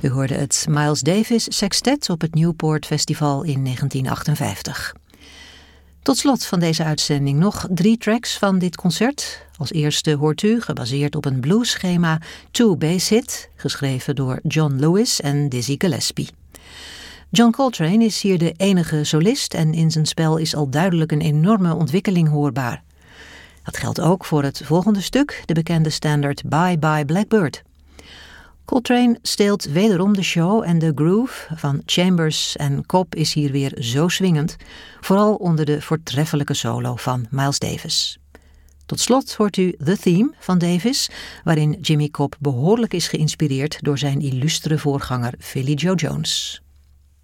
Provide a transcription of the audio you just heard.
U hoorde het Miles Davis Sextet op het Newport Festival in 1958. Tot slot van deze uitzending nog 3 tracks van dit concert. Als eerste hoort u, gebaseerd op een bluesschema, Two Bass Hit, geschreven door John Lewis en Dizzy Gillespie. John Coltrane is hier de enige solist en in zijn spel is al duidelijk een enorme ontwikkeling hoorbaar. Dat geldt ook voor het volgende stuk, de bekende standaard Bye Bye Blackbird. Coltrane steelt wederom de show en de groove van Chambers en Cobb is hier weer zo swingend, vooral onder de voortreffelijke solo van Miles Davis. Tot slot hoort u The Theme van Davis, waarin Jimmy Cobb behoorlijk is geïnspireerd door zijn illustere voorganger Philly Joe Jones.